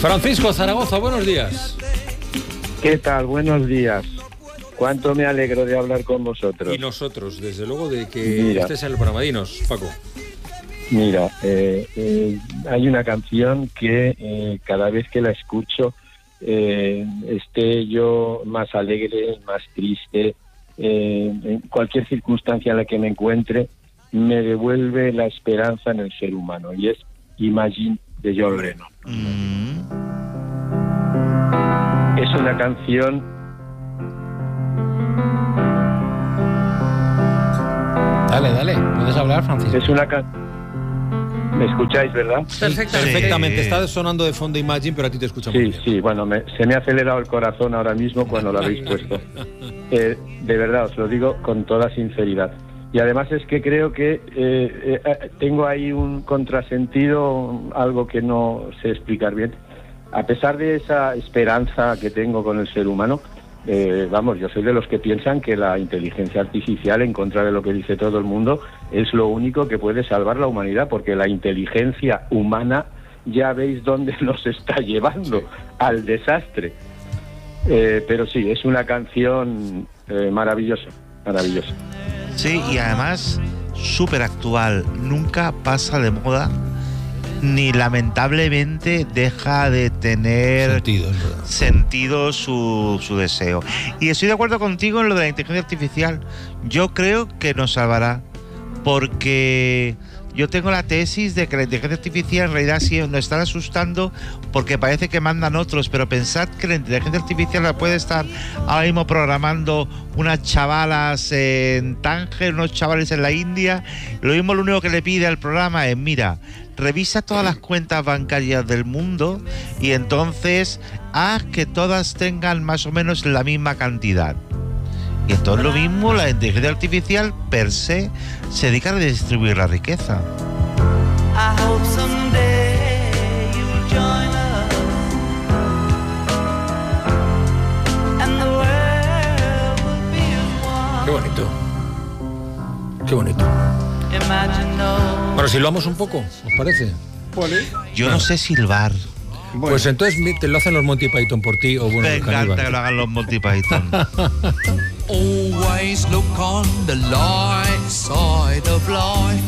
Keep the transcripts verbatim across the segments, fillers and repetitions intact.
Francisco Zaragoza, buenos días. ¿Qué tal? Buenos días. Cuánto me alegro de hablar con vosotros. Y nosotros, desde luego, de que Mira. estés en el programa. Dinos, Paco. Mira, eh, eh, hay una canción que eh, cada vez que la escucho, eh, esté yo más alegre, más triste, eh, en cualquier circunstancia en la que me encuentre, me devuelve la esperanza en el ser humano, y es Imagine de John Lennon. Mm. Es una canción... Dale, dale, puedes hablar, Francisco. Es una canción... ¿Me escucháis, verdad? Perfectamente. Perfectamente. Está sonando de fondo Imagine, pero a ti te escuchamos Sí, bien. sí, bueno, me, se me ha acelerado el corazón ahora mismo cuando lo habéis puesto. Eh, de verdad, os lo digo con toda sinceridad. Y además es que creo que eh, eh, tengo ahí un contrasentido, algo que no sé explicar bien. A pesar de esa esperanza que tengo con el ser humano, Eh, vamos, yo soy de los que piensan que la inteligencia artificial, en contra de lo que dice todo el mundo, es lo único que puede salvar la humanidad, porque la inteligencia humana ya veis dónde nos está llevando, sí, al desastre. Eh, pero sí, es una canción eh, maravillosa, maravillosa. Sí, y además súper actual, nunca pasa de moda, ni lamentablemente deja de tener sentido, sentido su, su deseo. Y estoy de acuerdo contigo en lo de la inteligencia artificial. Yo creo que nos salvará, porque yo tengo la tesis de que la inteligencia artificial en realidad sí nos está asustando porque parece que mandan otros, pero pensad que la inteligencia artificial la puede estar ahora mismo programando unas chavalas en Tánger, unos chavales en la India. Lo mismo, lo único que le pide al programa es, mira, revisa todas las cuentas bancarias del mundo y entonces haz que todas tengan más o menos la misma cantidad. Y entonces lo mismo, la inteligencia artificial per se se dedica a redistribuir la riqueza. Qué bonito. Qué bonito. Bueno, silbamos un poco, ¿os parece? Vale. Yo no sé silbar. Bueno. Pues entonces te lo hacen los Monty Python por ti, o bueno, me encanta que lo hagan los Monty Python. Always look on the light side of life.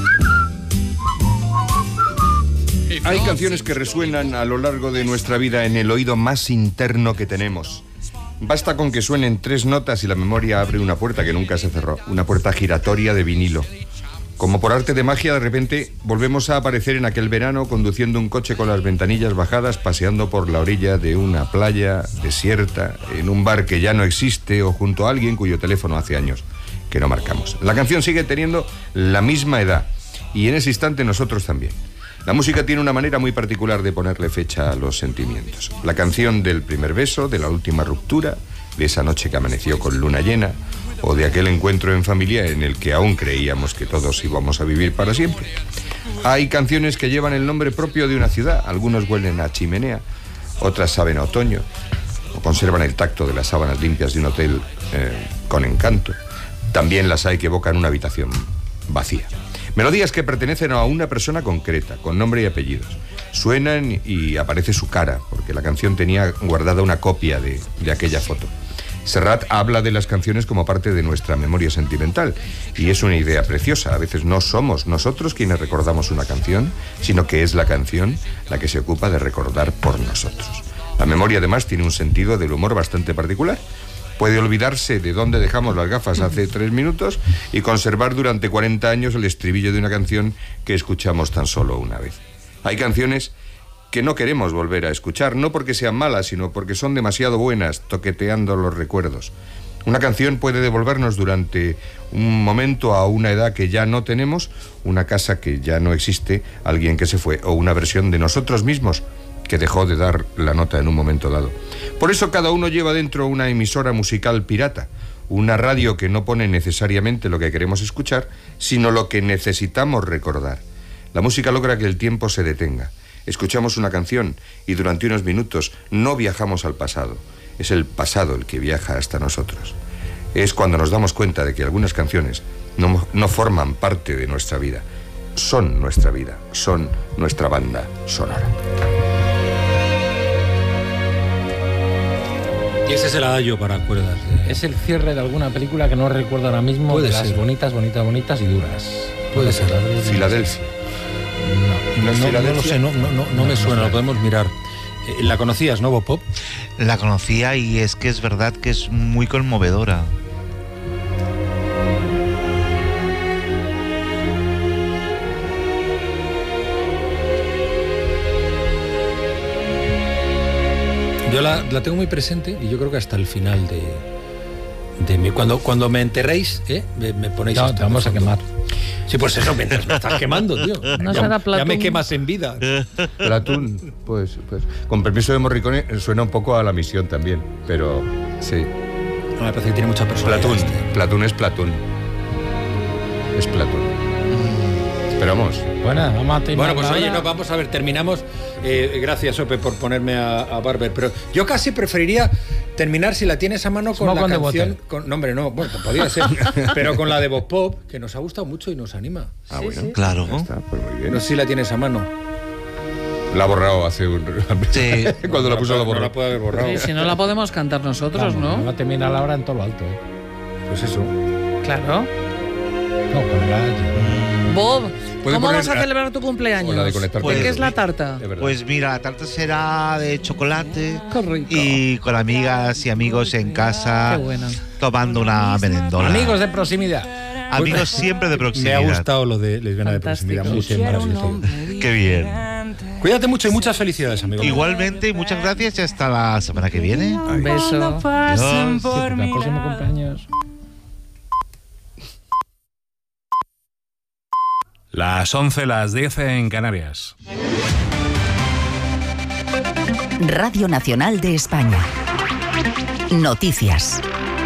Hay canciones que resuenan a lo largo de nuestra vida en el oído más interno que tenemos. Basta con que suenen tres notas y la memoria abre una puerta que nunca se cerró, una puerta giratoria de vinilo. Como por arte de magia, de repente volvemos a aparecer en aquel verano conduciendo un coche con las ventanillas bajadas, paseando por la orilla de una playa desierta, en un bar que ya no existe o junto a alguien cuyo teléfono hace años que no marcamos. La canción sigue teniendo la misma edad y en ese instante nosotros también. La música tiene una manera muy particular de ponerle fecha a los sentimientos. La canción del primer beso, de la última ruptura, de esa noche que amaneció con luna llena, o de aquel encuentro en familia en el que aún creíamos que todos íbamos a vivir para siempre. Hay canciones que llevan el nombre propio de una ciudad, algunos huelen a chimenea, otras saben a otoño, o conservan el tacto de las sábanas limpias de un hotel eh, con encanto. También las hay que evocan una habitación vacía. Melodías que pertenecen a una persona concreta, con nombre y apellidos. Suenan y aparece su cara, porque la canción tenía guardada una copia de, de aquella foto. Serrat habla de las canciones como parte de nuestra memoria sentimental, y es una idea preciosa. A veces no somos nosotros quienes recordamos una canción, sino que es la canción la que se ocupa de recordar por nosotros. La memoria además tiene un sentido del humor bastante particular. Puede olvidarse de dónde dejamos las gafas hace tres minutos y conservar durante cuarenta años el estribillo de una canción que escuchamos tan solo una vez. Hay canciones que no queremos volver a escuchar, no porque sean malas, sino porque son demasiado buenas, toqueteando los recuerdos. Una canción puede devolvernos durante un momento a una edad que ya no tenemos, una casa que ya no existe, alguien que se fue, o una versión de nosotros mismos que dejó de dar la nota en un momento dado. Por eso cada uno lleva dentro una emisora musical pirata, una radio que no pone necesariamente lo que queremos escuchar, sino lo que necesitamos recordar. La música logra que el tiempo se detenga. Escuchamos una canción y durante unos minutos no viajamos al pasado. Es el pasado el que viaja hasta nosotros. Es cuando nos damos cuenta de que algunas canciones no, no forman parte de nuestra vida. Son nuestra vida, son nuestra banda sonora. Y ese es el adagio para cuerdas. De... Es el cierre de alguna película que no recuerdo ahora mismo. Puede de las ser. bonitas, bonitas, bonitas y duras. Puede ser. Filadelfia. No, ¿No es No, no Filadelfia? lo sé, no, no, no, no me suena, lo podemos mirar. Eh, ¿La conocías, no, Bob Pop? La conocía y es que es verdad que es muy conmovedora. Yo la, la tengo muy presente y yo creo que hasta el final de, de mi... Cuando, cuando me enterréis, ¿eh? me, me ponéis... No, esto te vamos de a fondo. quemar. Sí, pues eso, mientras me estás quemando, tío. No ya, será ya Platón. me quemas en vida. Platón, pues, pues. Con permiso de Morricone, suena un poco a La Misión también, pero sí. No, me parece que tiene mucha personalidad. Platón. este. Platón es Platón. Es Platón. Pero vamos. Bueno, vamos a terminar Bueno, pues la oye, hora. no, vamos a ver, terminamos. Eh, gracias, Ope, por ponerme a, a Barber. Pero yo casi preferiría terminar, si la tienes a mano, con Smoke la on the canción. Water. Con, no, hombre, no, bueno, podría ser. Pero con la de Bob Pop, que nos ha gustado mucho y nos anima. Ah, Sí, bueno. sí. Claro. Ya está, pues muy bien. No sé si la tienes a mano. La ha borrado hace un... Sí. Cuando la puso la No borró. la puede haber borrado. Sí, si no la podemos cantar nosotros, Vamos, ¿no? Vamos a terminar la hora en todo lo alto, ¿eh? Pues eso. Claro. No, con el adagio. Bob, Puede ¿cómo poner vas a la- celebrar tu cumpleaños? o la de conectar ¿De con qué el- es la tarta? Es verdad. Pues mira, la tarta será de chocolate Qué rico. y con amigas y amigos en casa Qué buena. tomando una merendola. Amigos de proximidad. Amigos siempre de Me proximidad. ha gustado lo de lesbiana de Fantástico. proximidad. Muy bien, maravilloso. Qué bien. Cuídate mucho y muchas felicidades, amigo. Igualmente, y muchas gracias y hasta la semana que viene. Un beso. Adiós. Sí, porque el próximo cumpleaños. Las once, las diez en Canarias. Radio Nacional de España. Noticias.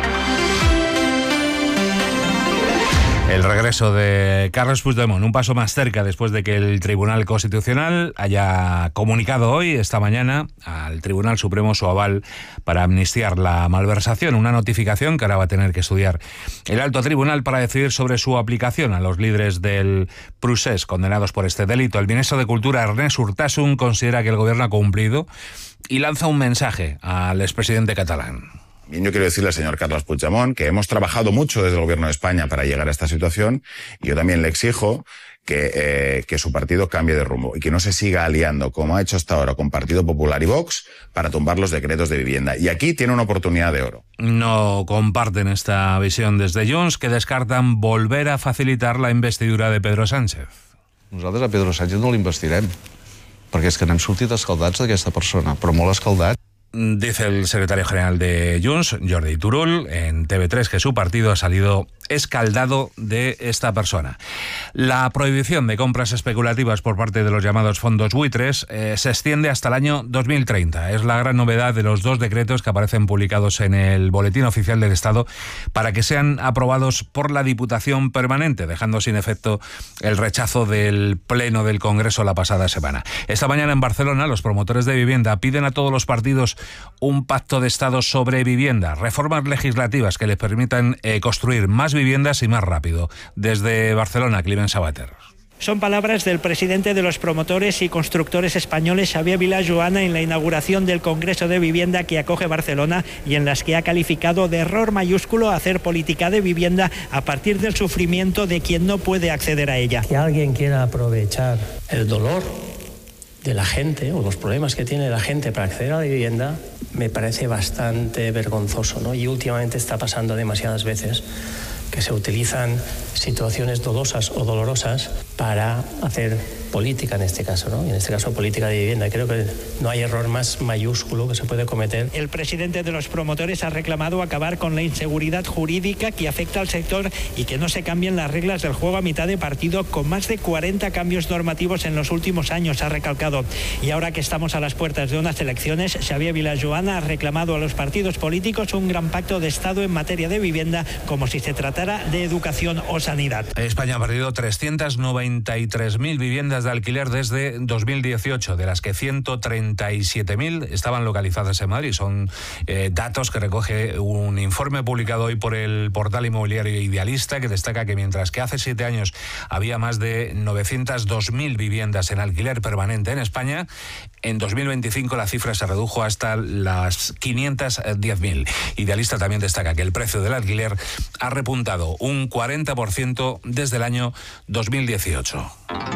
El regreso de Carles Puigdemont, un paso más cerca después de que el Tribunal Constitucional haya comunicado hoy, esta mañana, al Tribunal Supremo su aval para amnistiar la malversación, una notificación que ahora va a tener que estudiar el alto tribunal para decidir sobre su aplicación a los líderes del procés condenados por este delito. El ministro de Cultura, Ernest Urtasun, considera que el gobierno ha cumplido y lanza un mensaje al expresidente catalán. Bien, yo quiero decirle al señor Carles Puigdemont que hemos trabajado mucho desde el gobierno de España para llegar a esta situación y yo también le exijo que, eh, que su partido cambie de rumbo y que no se siga aliando, como ha hecho hasta ahora, con Partido Popular y Vox para tumbar los decretos de vivienda. Y aquí tiene una oportunidad de oro. No comparten esta visión desde Junts, que descartan volver a facilitar la investidura de Pedro Sánchez. Nosaltres a Pedro Sánchez no l'investirem, perquè és que n'hem sortit escaldats d'aquesta persona, però molt escaldats. Dice el secretario general de Junts, Jordi Turull, en T V tres, que su partido ha salido escaldado de esta persona. La prohibición de compras especulativas por parte de los llamados fondos buitres eh, se extiende hasta el año dos mil treinta. Es la gran novedad de los dos decretos que aparecen publicados en el Boletín Oficial del Estado para que sean aprobados por la Diputación Permanente, dejando sin efecto el rechazo del Pleno del Congreso la pasada semana. Esta mañana en Barcelona, los promotores de vivienda piden a todos los partidos un pacto de Estado sobre vivienda, reformas legislativas que les permitan eh, construir más viviendas y más rápido. Desde Barcelona, Climent Sabater. Son palabras del presidente de los promotores y constructores españoles, Xavier Vilajoana, en la inauguración del Congreso de Vivienda que acoge Barcelona y en las que ha calificado de error mayúsculo hacer política de vivienda a partir del sufrimiento de quien no puede acceder a ella. Que alguien quiera aprovechar el dolor de la gente o los problemas que tiene la gente para acceder a la vivienda me parece bastante vergonzoso, ¿no? Y últimamente está pasando demasiadas veces que se utilizan situaciones dolosas o dolorosas para hacer política en este caso, ¿no? Y en este caso política de vivienda. Creo que no hay error más mayúsculo que se puede cometer. El presidente de los promotores ha reclamado acabar con la inseguridad jurídica que afecta al sector y que no se cambien las reglas del juego a mitad de partido, con más de cuarenta cambios normativos en los últimos años, ha recalcado. Y ahora que estamos a las puertas de unas elecciones, Xavier Vilajoana ha reclamado a los partidos políticos un gran pacto de Estado en materia de vivienda, como si se tratara de educación o sanidad. España ha perdido trescientas noventa y tres mil viviendas viviendas de alquiler desde dos mil dieciocho, de las que ciento treinta y siete mil estaban localizadas en Madrid. Son eh, datos que recoge un informe publicado hoy por el portal inmobiliario Idealista, que destaca que mientras que hace siete años había más de novecientas dos mil viviendas en alquiler permanente en España, en dos mil veinticinco la cifra se redujo hasta las quinientas diez mil. Idealista también destaca que el precio del alquiler ha repuntado un cuarenta por ciento desde el año dos mil dieciocho.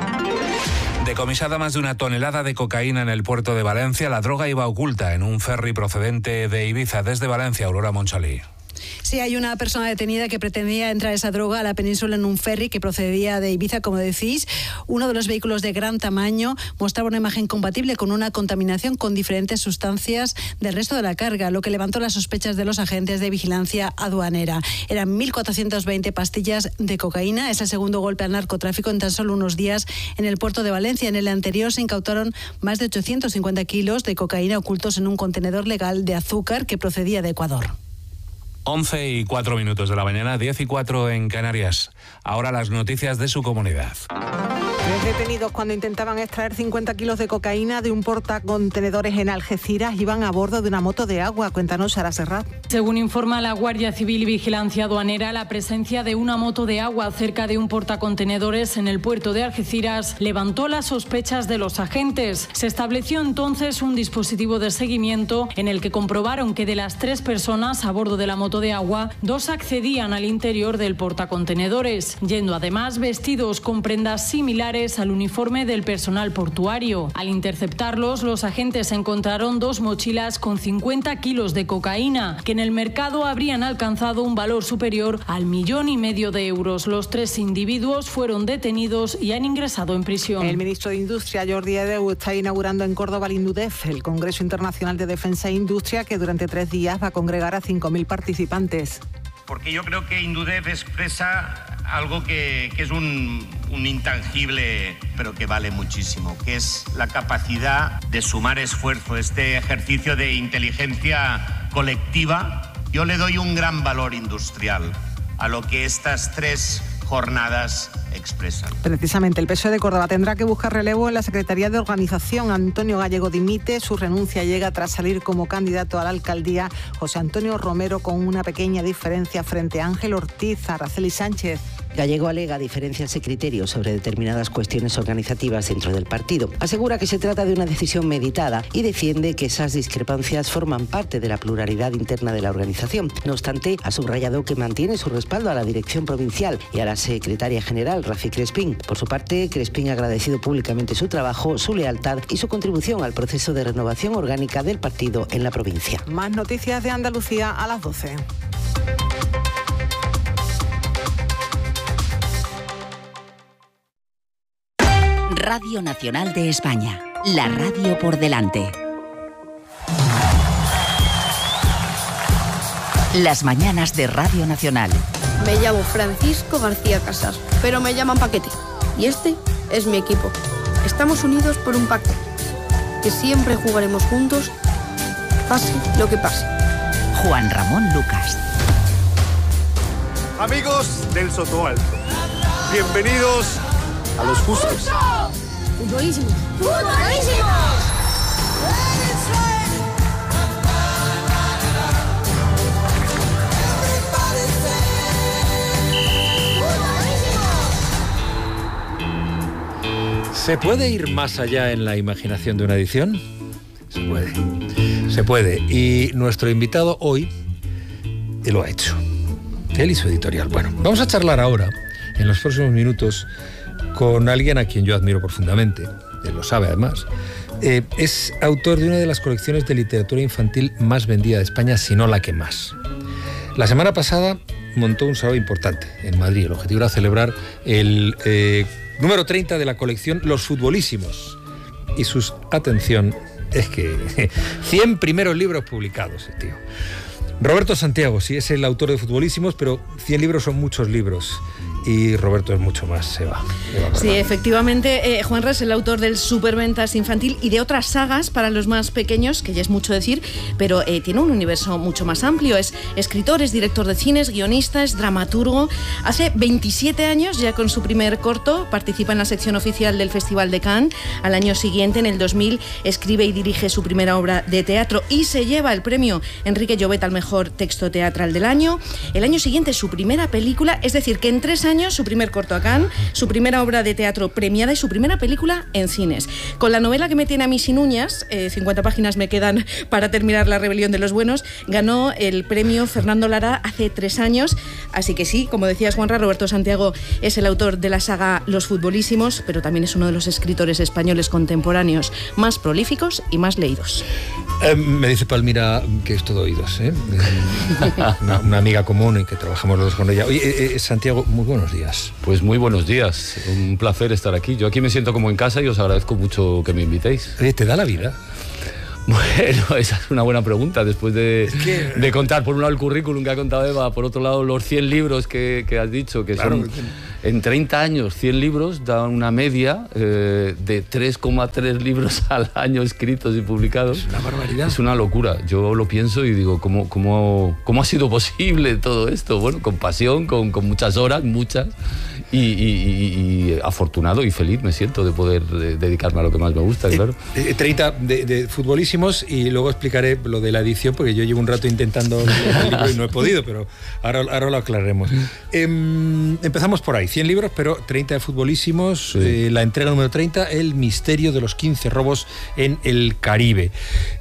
Decomisada más de una tonelada de cocaína en el puerto de Valencia, la droga iba oculta en un ferry procedente de Ibiza. Desde Valencia, Aurora Monchalí. Sí, hay una persona detenida que pretendía entrar esa droga a la península en un ferry que procedía de Ibiza, como decís. Uno de los vehículos de gran tamaño mostraba una imagen compatible con una contaminación con diferentes sustancias del resto de la carga, lo que levantó las sospechas de los agentes de vigilancia aduanera. Eran mil cuatrocientas veinte pastillas de cocaína. Es el segundo golpe al narcotráfico en tan solo unos días en el puerto de Valencia. En el anterior se incautaron más de ochocientos cincuenta kilos de cocaína ocultos en un contenedor legal de azúcar que procedía de Ecuador. once y cuatro minutos de la mañana, diez y cuatro en Canarias. Ahora las noticias de su comunidad. Tres detenidos cuando intentaban extraer cincuenta kilos de cocaína de un portacontenedores en Algeciras iban a bordo de una moto de agua. Cuéntanos, Sara Serrat. Según informa la Guardia Civil y Vigilancia Aduanera, la presencia de una moto de agua cerca de un portacontenedores en el puerto de Algeciras levantó las sospechas de los agentes. Se estableció entonces un dispositivo de seguimiento en el que comprobaron que de las tres personas a bordo de la moto de agua, dos accedían al interior del portacontenedores, yendo además vestidos con prendas similares al uniforme del personal portuario. Al interceptarlos, los agentes encontraron dos mochilas con cincuenta kilos de cocaína, que en el mercado habrían alcanzado un valor superior al millón y medio de euros. Los tres individuos fueron detenidos y han ingresado en prisión. El ministro de Industria, Jordi Hereu, está inaugurando en Córdoba el INDUDEF, el Congreso Internacional de Defensa e Industria, que durante tres días va a congregar a cinco mil participantes. Porque yo creo que INDUDEF expresa algo que, que es un, un intangible, pero que vale muchísimo, que es la capacidad de sumar esfuerzo, este ejercicio de inteligencia colectiva. Yo le doy un gran valor industrial a lo que estas tres jornadas expresan. Precisamente, el P S O E de Córdoba tendrá que buscar relevo en la Secretaría de Organización. Antonio Gallego dimite, su renuncia llega tras salir como candidato a la alcaldía José Antonio Romero, con una pequeña diferencia frente a Ángel Ortiz. Araceli Sánchez. Gallego alega diferencias de criterios sobre determinadas cuestiones organizativas dentro del partido. Asegura que se trata de una decisión meditada y defiende que esas discrepancias forman parte de la pluralidad interna de la organización. No obstante, ha subrayado que mantiene su respaldo a la dirección provincial y a la secretaria general, Rafi Crespín. Por su parte, Crespín ha agradecido públicamente su trabajo, su lealtad y su contribución al proceso de renovación orgánica del partido en la provincia. Más noticias de Andalucía a las doce. Radio Nacional de España, la radio por delante. Las mañanas de Radio Nacional. Me llamo Francisco García Casas, pero me llaman Paquete. Y este es mi equipo. Estamos unidos por un pacto, que siempre jugaremos juntos, pase lo que pase. Juan Ramón Lucas. Amigos del Sotoalto, bienvenidos a los justos. ¡Futbolísimos! ¡Futbolísimos! ¿Se puede ir más allá en la imaginación de una edición? Se puede. Se puede. Y nuestro invitado hoy lo ha hecho. Él y su editorial. Bueno, vamos a charlar ahora, en los próximos minutos, con alguien a quien yo admiro profundamente. Él lo sabe, además. Eh, es autor de una de las colecciones de literatura infantil más vendida de España, si no la que más. La semana pasada montó un sábado importante en Madrid. El objetivo era celebrar el eh, número treinta de la colección Los Futbolísimos. Y sus, atención, es que cien primeros libros publicados, tío. Roberto Santiago, sí, es el autor de Futbolísimos, pero cien libros son muchos libros. Y Roberto es mucho más, Eva. Eva sí, efectivamente, eh, Juanra es el autor del Superventas Infantil y de otras sagas para los más pequeños, que ya es mucho decir, pero eh, tiene un universo mucho más amplio. Es escritor, es director de cines, guionista, es dramaturgo. Hace veintisiete años, ya con su primer corto, participa en la sección oficial del Festival de Cannes. Al año siguiente, en el dos mil, escribe y dirige su primera obra de teatro y se lleva el premio Enrique Llobet al mejor texto teatral del año. El año siguiente, su primera película, es decir, que en tres años su primer corto a Cannes, su primera obra de teatro premiada y su primera película en cines. Con la novela que me tiene a mí sin uñas, eh, cincuenta páginas me quedan para terminar La rebelión de los buenos, ganó el premio Fernando Lara hace tres años. Así que sí, como decías, Juanra, Roberto Santiago es el autor de la saga Los Futbolísimos, pero también es uno de los escritores españoles contemporáneos más prolíficos y más leídos. Eh, me dice Palmira que es todo oídos, ¿eh? una, una amiga común y que trabajamos los dos con ella. Oye, eh, eh, Santiago, muy buenos días. Pues muy buenos días, un placer estar aquí. Yo aquí me siento como en casa y os agradezco mucho que me invitéis. Oye, ¿te da la vida? Bueno, esa es una buena pregunta, después de, es que... de contar por un lado el currículum que ha contado Eva, por otro lado los cien libros que, que has dicho, que claro, son en treinta años, cien libros, da una media eh, de tres coma tres libros al año escritos y publicados. Es una barbaridad. Es una locura, yo lo pienso y digo, ¿cómo, cómo, cómo ha sido posible todo esto? Bueno, con pasión, con, con muchas horas, muchas, y, y, y, y afortunado y feliz me siento de poder de, dedicarme a lo que más me gusta, claro. Eh, treinta de, de Futbolísimos y luego explicaré lo de la edición porque yo llevo un rato intentando el libro y no he podido, pero ahora, ahora lo aclararemos. Eh, empezamos por ahí, cien libros, pero treinta de Futbolísimos, sí. eh, la entrega número treinta, El misterio de los quince robos en el Caribe.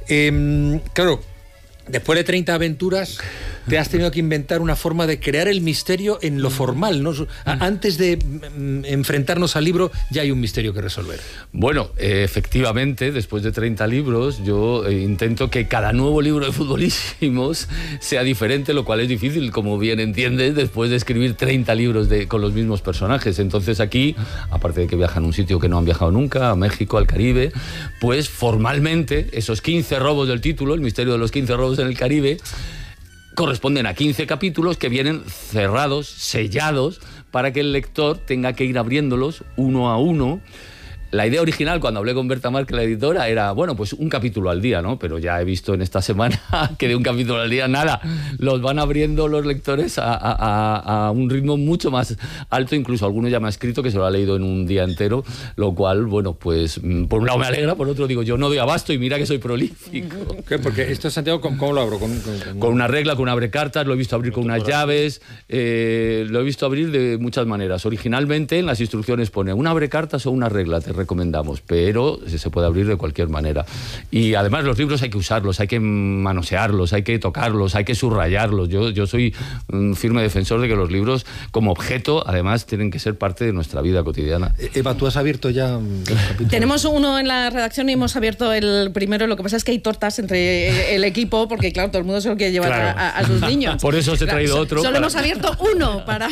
Eh, claro, después de treinta aventuras, te has tenido que inventar una forma de crear el misterio en lo formal, ¿no? Antes de mm, enfrentarnos al libro, ya hay un misterio que resolver. Bueno, eh, efectivamente, después de treinta libros, yo eh, intento que cada nuevo libro de Futbolísimos sea diferente, lo cual es difícil, como bien entiendes, después de escribir treinta libros de, con los mismos personajes. Entonces aquí, aparte de que viajan a un sitio que no han viajado nunca, a México, al Caribe, pues formalmente esos quince robos del título, el misterio de los quince robos en el Caribe, corresponden a quince capítulos que vienen cerrados, sellados, para que el lector tenga que ir abriéndolos uno a uno. La idea original, cuando hablé con Berta Márquez, la editora, era, bueno, pues un capítulo al día, ¿no? Pero ya he visto en esta semana que de un capítulo al día, nada, los van abriendo los lectores a, a, a un ritmo mucho más alto, incluso alguno ya me ha escrito que se lo ha leído en un día entero, lo cual, bueno, pues por un lado me alegra, por otro digo, yo no doy abasto y mira que soy prolífico. ¿Qué? Porque esto, Santiago, ¿cómo lo abro? ¿Con, con, con... con una regla, con un abrecartas, lo he visto abrir con unas llaves, eh, lo he visto abrir de muchas maneras. Originalmente en las instrucciones pone un abrecartas o una regla, te recomendamos, pero se puede abrir de cualquier manera. Y además los libros hay que usarlos, hay que manosearlos, hay que tocarlos, hay que subrayarlos. Yo, yo soy un firme defensor de que los libros, como objeto, además tienen que ser parte de nuestra vida cotidiana. Eva, ¿tú has abierto ya? Tenemos uno en la redacción y hemos abierto el primero. Lo que pasa es que hay tortas entre el equipo, porque claro, todo el mundo se lo quiere llevar claro. a, a sus niños. Por eso os he traído claro, otro. Solo para... hemos abierto uno para...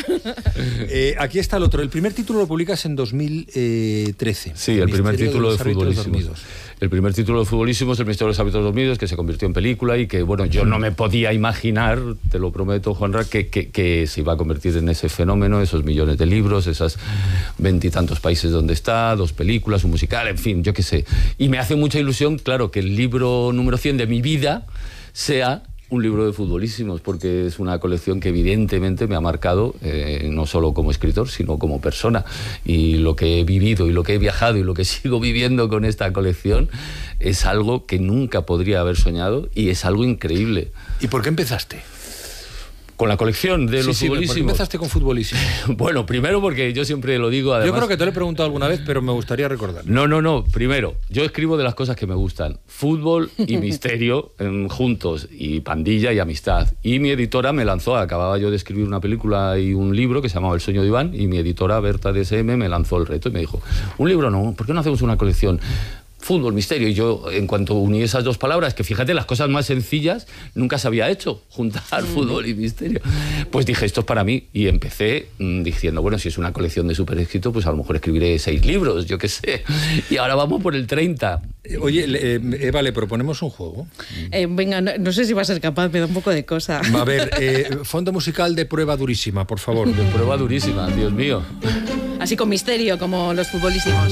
eh, aquí está el otro. El primer título lo publicas en dos mil trece. Sí, el, el primer título de, de Futbolísimos. El primer título de Futbolísimos, El misterio de los hábitos dormidos, que se convirtió en película y que, bueno, yo no me podía imaginar, te lo prometo, Juanra, que, que, que se iba a convertir en ese fenómeno, esos millones de libros, esos veintitantos países donde está, dos películas, un musical, en fin, yo qué sé. Y me hace mucha ilusión, claro, que el libro número cien de mi vida sea un libro de Futbolísimos, porque es una colección que evidentemente me ha marcado, eh, no solo como escritor, sino como persona. Y lo que he vivido y lo que he viajado y lo que sigo viviendo con esta colección es algo que nunca podría haber soñado y es algo increíble. ¿Y por qué empezaste? Con la colección de sí, los sí, Futbolísimos. ¿Por qué empezaste con Futbolísimos? Bueno, primero porque yo siempre lo digo, además... Yo creo que te lo he preguntado alguna vez, pero me gustaría recordar. No, no, no. Primero, yo escribo de las cosas que me gustan. Fútbol y misterio en, juntos, y pandilla y amistad. Y mi editora me lanzó, acababa yo de escribir una película y un libro que se llamaba El sueño de Iván, y mi editora, Berta D S M, me lanzó el reto y me dijo, un libro no, ¿por qué no hacemos una colección? fútbol, misterio. Y yo, en cuanto uní esas dos palabras, que fíjate, las cosas más sencillas nunca se había hecho, juntar mm. fútbol y misterio. Pues dije, esto es para mí. Y empecé mmm, diciendo, bueno, si es una colección de súper éxito, pues a lo mejor escribiré seis libros, yo qué sé. Y ahora vamos por el treinta. Oye, eh, Eva, ¿le proponemos un juego? Eh, venga, no, no sé si va a ser capaz, me da un poco de cosa. A ver, eh, fondo musical de prueba durísima, por favor. De prueba durísima, Dios mío. Así con misterio, como los futbolísimos.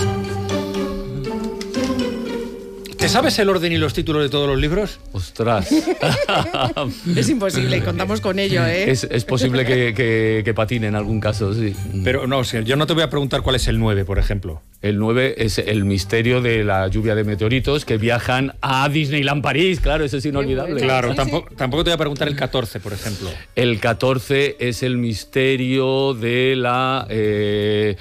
¿Te sabes el orden y los títulos de todos los libros? Ostras. Es imposible, contamos con ello, ¿eh? Es, es posible que, que, que patine en algún caso, sí. Pero no, o sea, yo no te voy a preguntar cuál es el nueve, por ejemplo. El nueve es el misterio de la lluvia de meteoritos que viajan a Disneyland París, claro, eso es inolvidable. Claro, tampoco, tampoco te voy a preguntar el catorce, por ejemplo. El catorce es el misterio de la eh,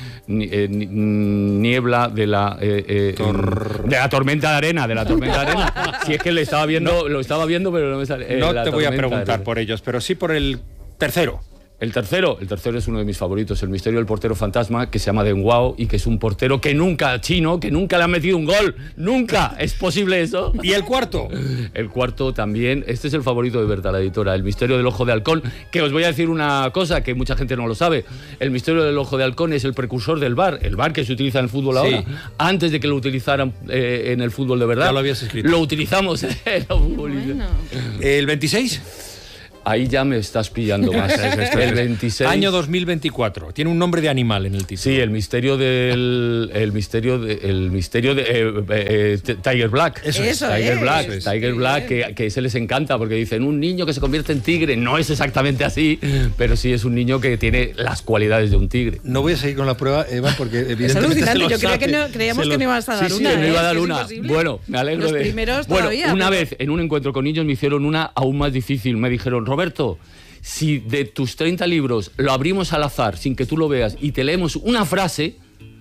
niebla, de la, eh, eh, de la tormenta de arena, de la tormenta de arena. Si es que le estaba viendo, no, lo estaba viendo, pero no me sale. Eh, no te voy a preguntar por ellos, pero sí por el tercero. El tercero, el tercero es uno de mis favoritos, el misterio del portero fantasma, que se llama Deng Wao y que es un portero que nunca, chino, que nunca le ha metido un gol. ¡Nunca! ¿Es posible eso? ¿Y el cuarto? El cuarto también, este es el favorito de Berta, la editora, el misterio del ojo de halcón, que os voy a decir una cosa que mucha gente no lo sabe. El misterio del ojo de halcón es el precursor del V A R, el V A R que se utiliza en el fútbol ahora. Sí. Antes de que lo utilizaran eh, en el fútbol de verdad. Ya lo habías escrito. Lo utilizamos en el fútbol. Bueno. ¿El veintiséis? Ahí ya me estás pillando más. El veintiséis. Año dos mil veinticuatro. Tiene un nombre de animal en el título. Sí, el misterio del. El misterio de. El misterio de. Eh, eh, Tiger Black. Eso, Eso es. Tiger es. Black. Eso es. Tiger Black, que, que se les encanta porque dicen un niño que se convierte en tigre. No es exactamente así, pero sí es un niño que tiene las cualidades de un tigre. No voy a seguir con la prueba, Eva, porque evidentemente. Es alucinante. Yo creía que no, creíamos que no ibas a dar sí, una. Sí, ¿eh? no iba a dar es una. Bueno, me alegro Los de. primeros bueno, todavía. Una pero... vez en un encuentro con niños me hicieron una aún más difícil. Me dijeron, Roberto, si de tus treinta libros lo abrimos al azar sin que tú lo veas y te leemos una frase,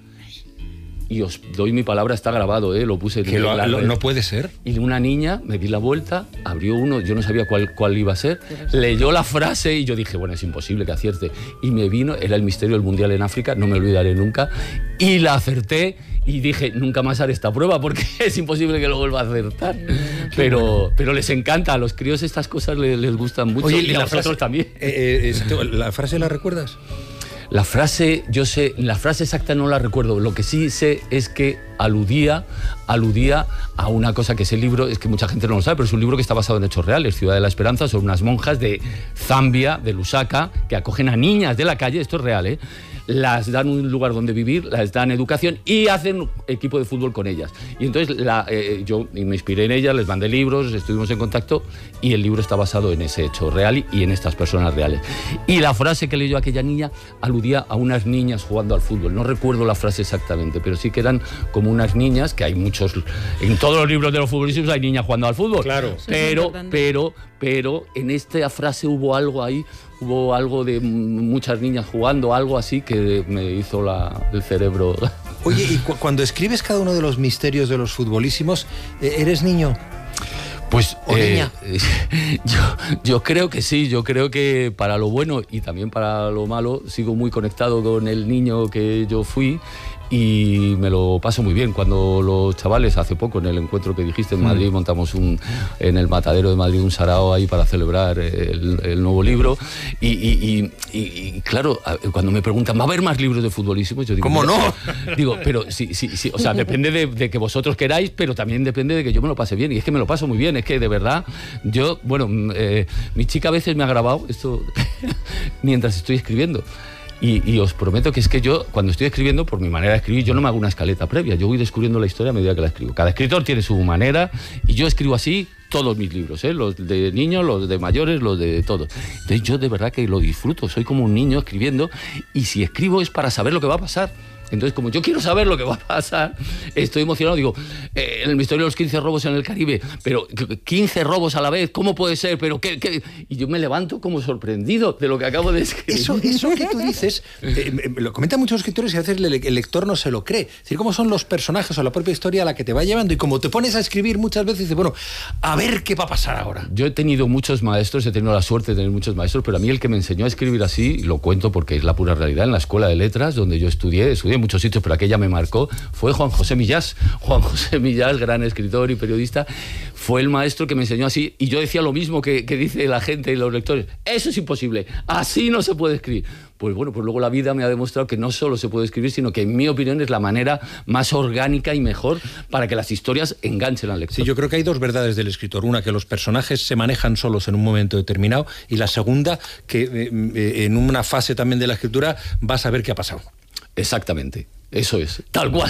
y os doy mi palabra, está grabado, ¿eh? Lo puse en que lo, la lo, red. No puede ser. Y una niña, me di la vuelta, abrió uno, yo no sabía cuál, cuál iba a ser, leyó la frase y yo dije, bueno, es imposible que acierte. Y me vino, era el misterio del Mundial en África, no me olvidaré nunca, y la acerté y dije, nunca más haré esta prueba porque es imposible que lo vuelva a acertar. Pero, pero les encanta, a los críos estas cosas les, les gustan mucho. Oye, y a la nosotros frase, también. Eh, eh, ¿La frase la recuerdas? La frase, yo sé, la frase exacta no la recuerdo. Lo que sí sé es que aludía, aludía a una cosa que ese libro, es que mucha gente no lo sabe, pero es un libro que está basado en hechos reales. Ciudad de la Esperanza, son unas monjas de Zambia, de Lusaka, que acogen a niñas de la calle, esto es real, ¿eh? Las dan un lugar donde vivir, las dan educación y hacen equipo de fútbol con ellas. Y entonces la, eh, yo me inspiré en ellas, les mandé libros, estuvimos en contacto y el libro está basado en ese hecho real y en estas personas reales. Y la frase que leyó aquella niña aludía a unas niñas jugando al fútbol. No recuerdo la frase exactamente, pero sí que eran como unas niñas, que hay muchos, en todos los libros de los futbolistas hay niñas jugando al fútbol. Claro. Pero, pero, pero en esta frase hubo algo ahí, hubo algo de muchas niñas jugando, algo así que me hizo la, el cerebro. Oye, y cu cuando escribes cada uno de los misterios de los futbolísimos, ¿eres niño? Pues ¿O eh, niña? yo, yo creo que sí, yo creo que para lo bueno y también para lo malo sigo muy conectado con el niño que yo fui y me lo paso muy bien. Cuando los chavales, hace poco en el encuentro que dijiste en Madrid, montamos un, en el Matadero de Madrid un sarao ahí para celebrar el, el nuevo libro y, y, y, y claro, cuando me preguntan, ¿va a haber más libros de futbolísimos? Yo digo, ¿cómo no? Digo, pero sí, sí, sí, o sea, depende de, de que vosotros queráis, pero también depende de que yo me lo pase bien y es que me lo paso muy bien, es que de verdad, yo, bueno, eh, mi chica a veces me ha grabado esto mientras estoy escribiendo. Y, y os prometo que es que yo, cuando estoy escribiendo, por mi manera de escribir, yo no me hago una escaleta previa. Yo voy descubriendo la historia a medida que la escribo. Cada escritor tiene su manera y yo escribo así todos mis libros, ¿eh? Los de niños, los de mayores, los de todos. Entonces yo de verdad que lo disfruto. Soy como un niño escribiendo y si escribo es para saber lo que va a pasar. Entonces, como yo quiero saber lo que va a pasar, estoy emocionado. Digo, eh, en el misterio de los quince robos en el Caribe, pero quince robos a la vez, ¿cómo puede ser? Pero ¿qué, qué? Y yo me levanto como sorprendido de lo que acabo de escribir. Eso, eso que tú dices, eh, lo comentan muchos escritores y a veces el, el lector no se lo cree. Es decir, cómo son los personajes o la propia historia a la que te va llevando y como te pones a escribir muchas veces, dices, bueno, a ver qué va a pasar ahora. Yo he tenido muchos maestros, he tenido la suerte de tener muchos maestros, pero a mí el que me enseñó a escribir así, lo cuento porque es la pura realidad, en la Escuela de Letras, donde yo estudié, estudié muchos sitios, pero aquella me marcó, fue Juan José Millás. Juan José Millás, gran escritor y periodista, fue el maestro que me enseñó así, y yo decía lo mismo que, que dice la gente y los lectores, eso es imposible, así no se puede escribir. Pues bueno, pues luego la vida me ha demostrado que no solo se puede escribir, sino que en mi opinión es la manera más orgánica y mejor para que las historias enganchen al lector. Sí, yo creo que hay dos verdades del escritor. Una, que los personajes se manejan solos en un momento determinado, y la segunda, que eh, en una fase también de la escritura vas a ver qué ha pasado. Exactamente. Eso es, tal cual.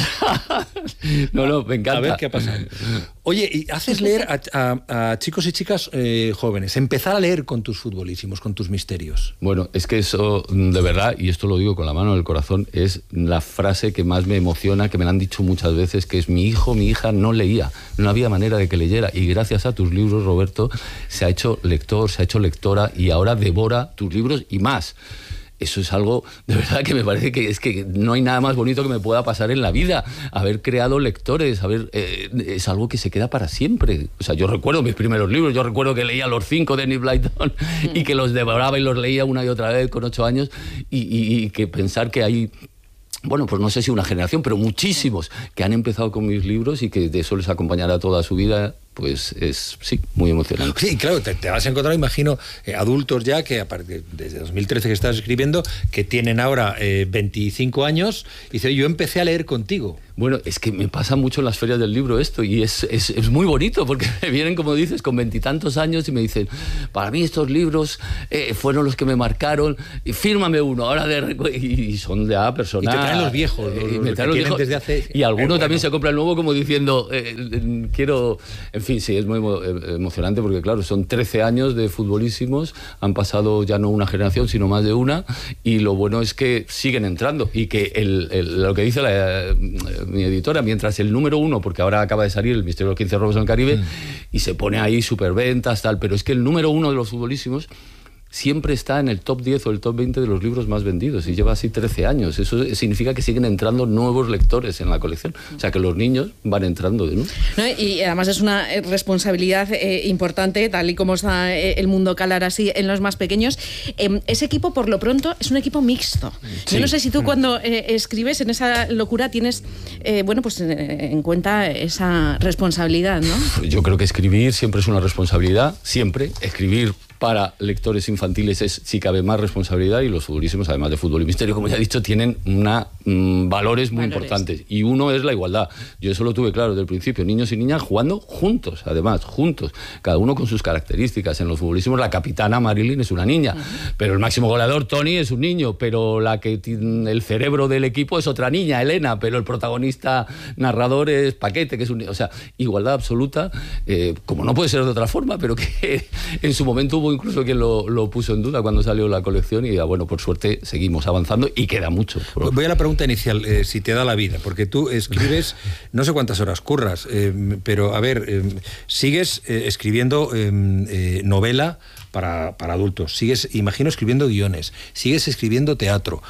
No, no, me encanta. A ver qué ha pasado. Oye, y haces leer a, a, a chicos y chicas eh, jóvenes, empezar a leer con tus futbolísimos, con tus misterios. Bueno, es que eso, de verdad, y esto lo digo con la mano en el corazón, es la frase que más me emociona, que me la han dicho muchas veces, que es: mi hijo, mi hija no leía, no había manera de que leyera, y gracias a tus libros, Roberto, se ha hecho lector, se ha hecho lectora, y ahora devora tus libros y más. Eso es algo, de verdad, que me parece que es que no hay nada más bonito que me pueda pasar en la vida. Haber creado lectores, haber, eh, es algo que se queda para siempre. O sea, yo recuerdo mis primeros libros, yo recuerdo que leía Los Cinco de Enid Blyton mm. y que los devoraba y los leía una y otra vez con ocho años, y, y, y que pensar que hay... Bueno, pues no sé si una generación, pero muchísimos que han empezado con mis libros y que de eso les acompañará toda su vida, pues es, sí, muy emocionante. Sí, claro, te, te vas a encontrar, imagino, eh, adultos ya, que a partir, desde dos mil trece que estás escribiendo, que tienen ahora eh, veinticinco años, y dice, yo empecé a leer contigo. Bueno, es que me pasa mucho en las ferias del libro esto, y es, es, es muy bonito, porque me vienen, como dices, con veintitantos años y me dicen, para mí estos libros eh, fueron los que me marcaron, y fírmame uno, ahora de... Y son de a personas... Y te traen los viejos, los, y me los traen los viejos, desde hace... Y alguno bueno. también se compra el nuevo como diciendo, eh, quiero... En fin, sí, es muy emocionante, porque claro, son trece años de futbolísimos, han pasado ya no una generación, sino más de una, y lo bueno es que siguen entrando, y que el, el, lo que dice la... mi editora, mientras el número uno, porque ahora acaba de salir El misterio de los quince robos en el Caribe, mm. y se pone ahí superventas, tal, pero es que el número uno de los futbolísimos siempre está en el top diez o el top veinte de los libros más vendidos, y lleva así trece años. Eso significa que siguen entrando nuevos lectores en la colección. O sea, que los niños van entrando de nuevo. ¿No? Y además es una responsabilidad eh, importante, tal y como está eh, el mundo calar así en los más pequeños. Eh, ese equipo, por lo pronto, es un equipo mixto. Sí. Yo no sé si tú cuando eh, escribes en esa locura tienes, eh, bueno, pues eh, en cuenta esa responsabilidad, ¿no? Yo creo que escribir siempre es una responsabilidad, siempre. Escribir para lectores infantiles es, si cabe, más responsabilidad, y los futbolísimos, además de fútbol y misterio, como ya he dicho, tienen una, mmm, valores muy valores. importantes, y uno es la igualdad. Yo eso lo tuve claro desde el principio, niños y niñas jugando juntos, además, juntos, cada uno con sus características. En los futbolísimos la capitana Marilyn es una niña, uh-huh. pero el máximo goleador Tony es un niño, pero la que tiene el cerebro del equipo es otra niña, Elena, pero el protagonista narrador es Paquete, que es un niño. O sea, igualdad absoluta, eh, como no puede ser de otra forma, pero que en su momento hubo incluso quien lo, lo puso en duda cuando salió la colección, y bueno, por suerte seguimos avanzando y queda mucho. Voy a la pregunta inicial, eh, si te da la vida, porque tú escribes, no sé cuántas horas curras, eh, pero a ver, eh, sigues eh, escribiendo eh, eh, novela para, para adultos, sigues, imagino, escribiendo guiones, sigues escribiendo teatro.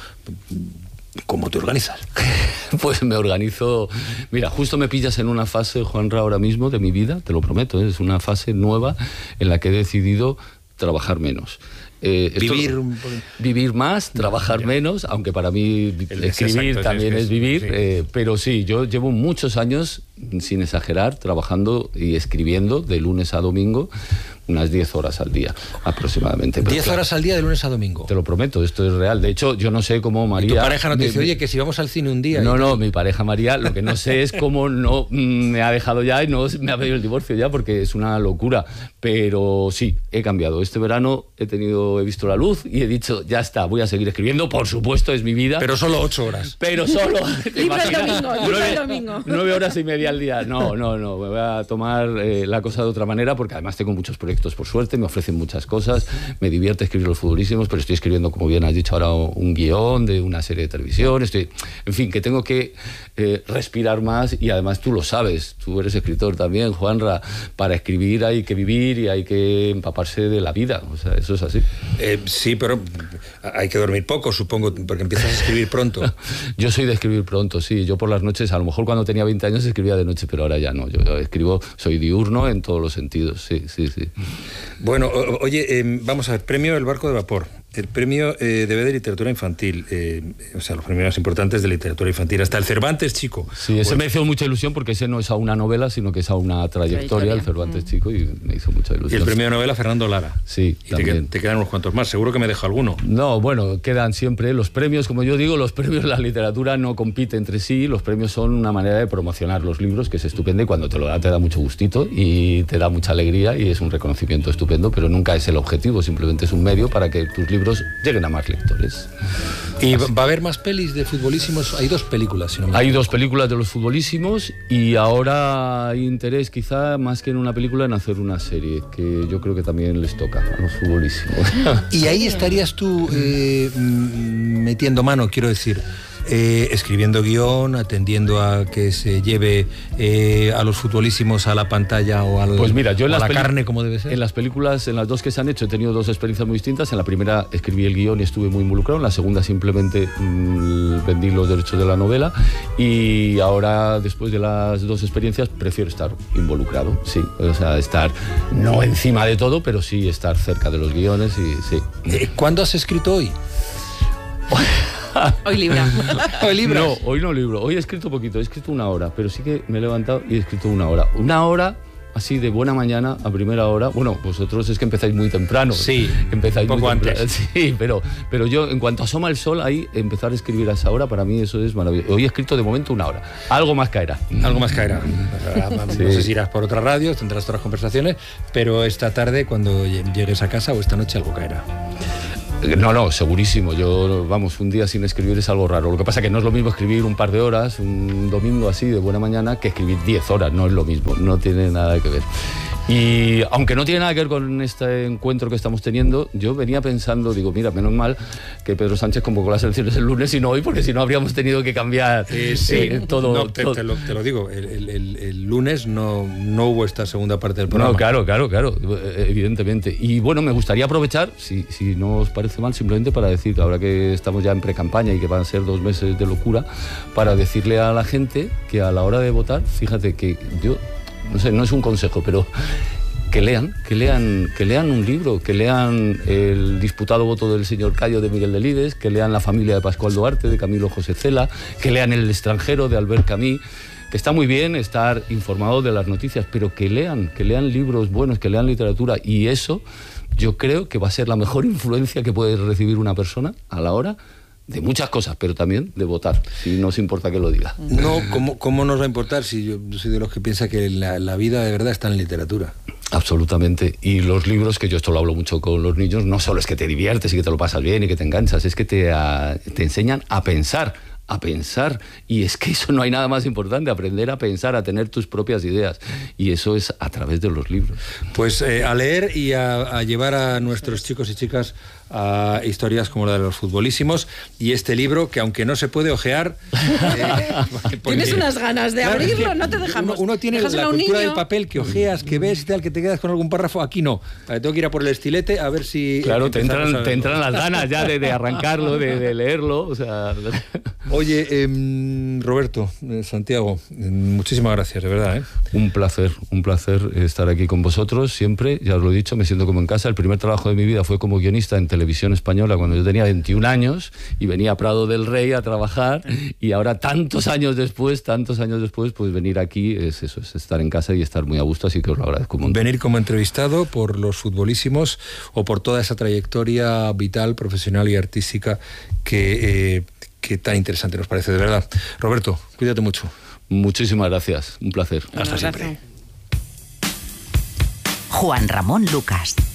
¿Cómo te organizas? Pues me organizo... Mira, justo me pillas en una fase, Juanra, ahora mismo de mi vida, te lo prometo, ¿eh? Es una fase nueva en la que he decidido trabajar menos. Eh, vivir esto, vivir más, trabajar ya. menos, aunque para mí el escribir exacto, también es, es vivir, sí. eh, pero sí, yo llevo muchos años, sin exagerar, trabajando y escribiendo de lunes a domingo, unas diez horas al día, aproximadamente. diez horas al día de lunes a domingo. Te lo prometo, esto es real. De hecho, yo no sé cómo María... ¿Y tu pareja no te dice, oye, que si vamos al cine un día? No, no, mi pareja María, lo que no sé es cómo no mm, me ha dejado ya y no me ha pedido el divorcio ya, porque es una locura. Pero sí, he cambiado. Este verano he tenido, he visto la luz y he dicho, ya está, voy a seguir escribiendo. Por supuesto, es mi vida. Pero solo ocho horas. Pero solo... Libre el domingo, libre el domingo. Nueve horas y media al día. No, no, no. Me voy a tomar eh, la cosa de otra manera, porque además tengo muchos proyectos, por suerte. Me ofrecen muchas cosas, me divierte escribir los futbolísimos, pero estoy escribiendo, como bien has dicho ahora, un guión de una serie de televisión, estoy, en fin, que tengo que eh, respirar más, y además tú lo sabes, tú eres escritor también, Juanra, para escribir hay que vivir y hay que empaparse de la vida, o sea, eso es así. Eh, sí, pero hay que dormir poco, supongo, porque empiezas a escribir pronto. Yo soy de escribir pronto, sí, yo por las noches, a lo mejor cuando tenía veinte años escribía de noche, pero ahora ya no, yo escribo, soy diurno en todos los sentidos, sí, sí, sí. Bueno, oye, eh, vamos a ver, premio El barco de vapor. el premio eh, D B de literatura infantil, eh, o sea, los premios más importantes de literatura infantil, hasta el Cervantes Chico. Sí, ese pues, me hizo mucha ilusión porque ese no es a una novela, sino que es a una trayectoria, trayectoria. el Cervantes mm. Chico, y me hizo mucha ilusión. Y el premio de novela Fernando Lara. Sí, y te, te quedan unos cuantos más, seguro que me dejo alguno. No, bueno, quedan siempre los premios, como yo digo, los premios de la literatura no compiten entre sí, los premios son una manera de promocionar los libros, que es estupendo, y cuando te lo da te da mucho gustito y te da mucha alegría y es un reconocimiento estupendo, pero nunca es el objetivo, simplemente es un medio para que tus libros lleguen a más lectores. ¿Y Así. va a haber más pelis de futbolísimos? Hay dos películas, si no me Hay dos películas de los futbolísimos y ahora hay interés quizá más que en una película en hacer una serie, que yo creo que también les toca a los futbolísimos. Y ahí estarías tú eh, metiendo mano, quiero decir... Eh, escribiendo guión, atendiendo a que se lleve eh, a los futbolísimos a la pantalla o al, pues mira, yo en a las la carne como debe ser. En las películas, en las dos que se han hecho, he tenido dos experiencias muy distintas. En la primera escribí el guión y estuve muy involucrado. En la segunda simplemente mmm, vendí los derechos de la novela. Y ahora, después de las dos experiencias, prefiero estar involucrado, sí. O sea, estar no encima de todo, pero sí estar cerca de los guiones y sí. Eh, ¿Cuándo has escrito hoy? Hoy libra. Hoy libra. No, hoy no libro. Hoy he escrito poquito, he escrito una hora, pero sí que me he levantado y he escrito una hora. Una hora así de buena mañana a primera hora. Bueno, vosotros es que empezáis muy temprano. Sí, empezáis un poco muy temprano. antes. Sí, pero, pero yo, en cuanto asoma el sol, ahí empezar a escribir a esa hora, para mí eso es maravilloso. Hoy he escrito de momento una hora. Algo más caerá. Algo más caerá. No Sí. sé si irás por otras radios, tendrás otras conversaciones, pero esta tarde, cuando llegues a casa, o esta noche, algo caerá. No, no, segurísimo. Yo, vamos, un día sin escribir es algo raro. Lo que pasa es que no es lo mismo escribir un par de horas, un domingo así de buena mañana, que escribir diez horas. No es lo mismo, no tiene nada que ver. Y aunque no tiene nada que ver con este encuentro que estamos teniendo, yo venía pensando, digo, mira, menos mal que Pedro Sánchez convocó las elecciones el lunes y no hoy, porque si no habríamos tenido que cambiar eh, sí. eh, todo. No, te, todo. Te, lo, te lo digo, el, el, el, el lunes no, no hubo esta segunda parte del programa. No, claro, claro, claro, evidentemente. Y bueno, me gustaría aprovechar, si, si no os parece mal, simplemente para decir, ahora que estamos ya en pre-campaña y que van a ser dos meses de locura, para decirle a la gente que a la hora de votar, fíjate que yo, no sé, no es un consejo, pero que lean, que lean, que lean un libro, que lean el disputado voto del señor Cayo de Miguel Delibes, que lean La familia de Pascual Duarte de Camilo José Cela, que lean El extranjero de Albert Camus. Que está muy bien estar informado de las noticias, pero que lean, que lean libros buenos, que lean literatura, y eso yo creo que va a ser la mejor influencia que puede recibir una persona a la hora de muchas cosas, pero también de votar, si no os importa que lo diga. No, ¿cómo, cómo nos va a importar si yo soy de los que piensa que la, la vida de verdad está en literatura? Absolutamente. Y los libros, que yo esto lo hablo mucho con los niños, no solo es que te diviertes y que te lo pasas bien y que te enganchas, es que te, a, te enseñan a pensar, a pensar, y es que eso no hay nada más importante, aprender a pensar, a tener tus propias ideas, y eso es a través de los libros. Pues eh, a leer y a, a llevar a nuestros chicos y chicas a historias como la de los futbolísimos, y este libro que aunque no se puede ojear eh, tienes unas ganas de claro, abrirlo, es que no te dejamos. Uno, uno tiene la cultura del papel que ojeas, que ves y tal, que te quedas con algún párrafo. Aquí no, eh, tengo que ir a por el estilete a ver si claro, te entran, te entran las ganas ya de, de arrancarlo, de, de leerlo, o sea. Oye, eh, Roberto, eh, Santiago, eh, muchísimas gracias, de verdad. ¿eh? Un placer, un placer estar aquí con vosotros siempre, ya os lo he dicho, me siento como en casa. El primer trabajo de mi vida fue como guionista en Televisión Española cuando yo tenía veintiún años y venía a Prado del Rey a trabajar, y ahora tantos años después, tantos años después, pues venir aquí es eso, es estar en casa y estar muy a gusto, así que os lo agradezco un montón. Venir como entrevistado por los futbolísimos o por toda esa trayectoria vital, profesional y artística que... Eh, que tan interesante nos parece, de verdad. Roberto, cuídate mucho. Muchísimas gracias, un placer. Hasta siempre. Juan Ramón Lucas.